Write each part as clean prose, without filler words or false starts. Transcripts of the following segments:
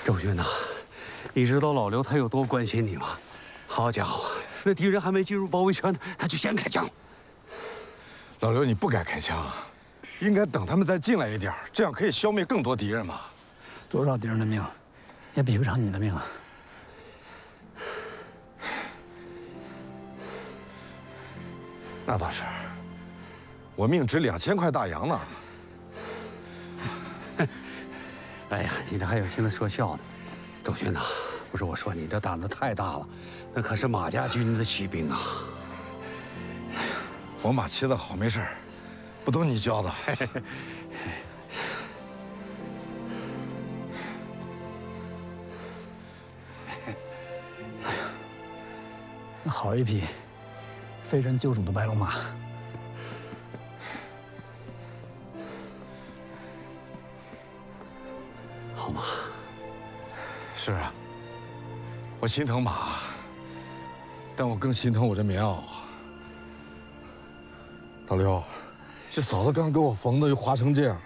周军呐，你知道老刘他有多关心你吗？好家伙，那敌人还没进入包围圈呢，他就先开枪。 老刘，你不该开枪，应该等他们再进来一点，这样可以消灭更多敌人嘛。 多少敌人的命，也比不上你的命啊！ 那倒是，我命值2000块大洋呢。 哎呀，你这还有心思说笑呢？周军呐，不是我说你这胆子太大了，那可是马家军的骑兵啊！ 我马骑得好，没事，不都你教的。 那好一匹非人救主的白龙马。 好马。 是啊，我心疼马，但我更心疼我这棉袄。老刘，这嫂子刚给我缝的，又划成这样，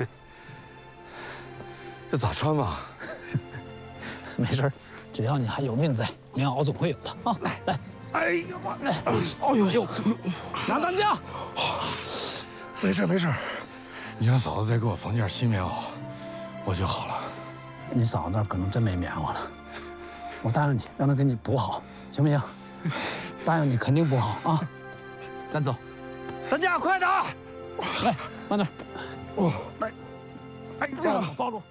这咋穿嘛？ 没事，只要你还有命在，棉袄总会有的啊！来， 哎呀妈！ 来，哎呦，拿担架。 没事没事，你让嫂子再给我缝件新棉袄，我就好了。 你嫂子那儿可能真没棉袄了，我答应你，让她给你补好，行不行？答应你肯定补好啊！咱走，担架快点！来，慢点。来，哎，抱住。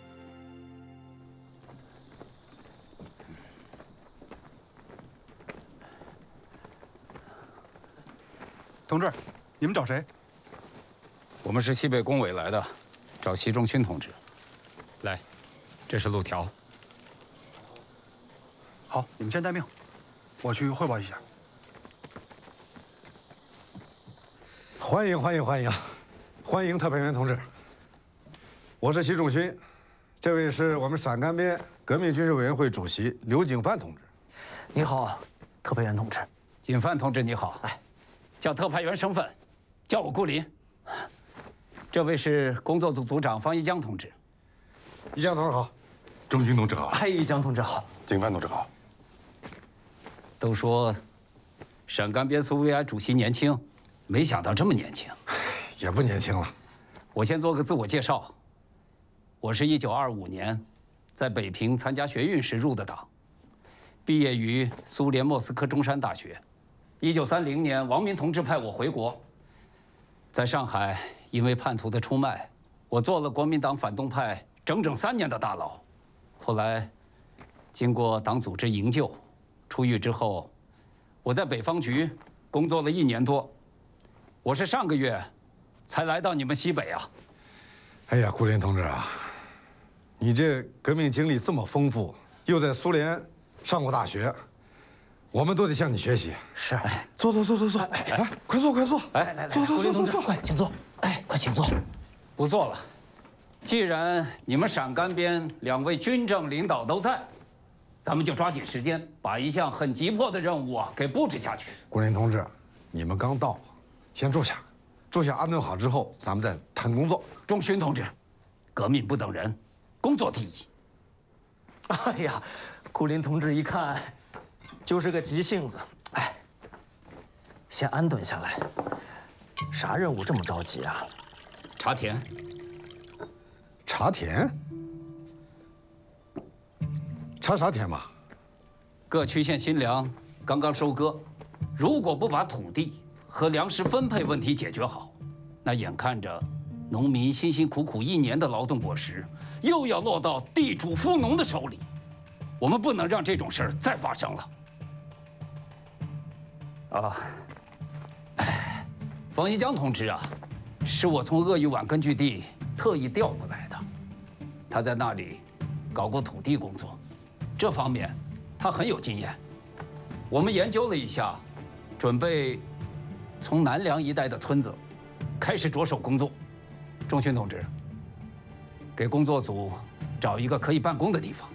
同志，你们找谁？ 我们是西北工委来的，找习仲勋同志。来，这是路条。 好，你们先待命，我去汇报一下。 欢迎欢迎欢迎，欢迎特派员同志。我是习仲勋，这位是我们陕甘边革命军事委员会主席刘景范同志。 你好，特派员同志。 景范同志你好，哎，叫特派员身份，叫我顾林。这位是工作组组长方一江同志。 一江同志好， 钟军同志好， 嗨，一江同志好， 景范同志好。 都说陕甘边苏维埃主席年轻，没想到这么年轻。 也不年轻了。 我先做个自我介绍，我是1925年在北平参加学运时入的党，毕业于苏联莫斯科中山大学。1930年，王明同志派我回国，在上海因为叛徒的出卖，我做了国民党反动派整整3年的大牢。后来，经过党组织营救，出狱之后，我在北方局工作了1年多。我是上个月才来到你们西北啊。 哎呀，顾林同志啊，你这革命经历这么丰富，又在苏联上过大学，我们都得向你学习。 是， 坐，来，快坐，快坐。 来来来， 坐， 顾林同志，快请坐。哎，快请坐。 不做了。既然你们陕甘边2位军政领导都在，咱们就抓紧时间把一项很急迫的任务给布置下去。 顾林同志，你们刚到，先住下，住下安顿好之后，咱们再谈工作。 仲勋同志，革命不等人，工作第一。 哎呀，顾林同志一看就是个急性子，哎，先安顿下来。啥任务这么着急啊？ 查田。 查田？查啥田嘛？ 各区县新粮刚刚收割，如果不把土地和粮食分配问题解决好，那眼看着农民辛辛苦苦1年的劳动果实又要落到地主富农的手里。我们不能让这种事儿再发生了。啊，冯一江同志啊，是我从鄂豫皖根据地特意调过来的，他在那里搞过土地工作，这方面他很有经验。我们研究了一下，准备从南梁一带的村子开始着手工作。仲勋同志，给工作组找一个可以办公的地方。